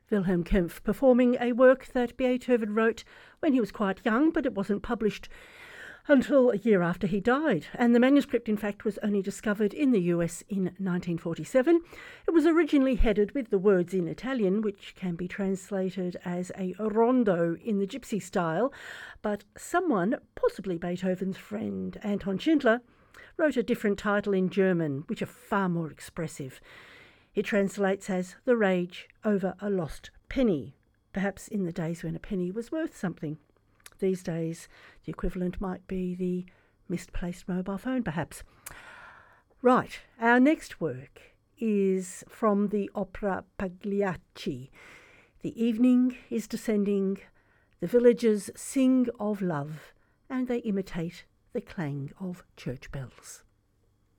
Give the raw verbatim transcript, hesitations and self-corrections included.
Wilhelm Kempff performing a work that Beethoven wrote when he was quite young, but it wasn't published until a year after he died. And the manuscript, in fact, was only discovered in the U S in nineteen forty-seven. It was originally headed with the words in Italian, which can be translated as a rondo in the gypsy style, but someone, possibly Beethoven's friend Anton Schindler, wrote a different title in German, which are far more expressive. It translates as The Rage Over a Lost Penny, perhaps in the days when a penny was worth something. These days, the equivalent might be the misplaced mobile phone, perhaps. Right, our next work is from the opera Pagliacci. The evening is descending, the villagers sing of love, and they imitate the clang of church bells.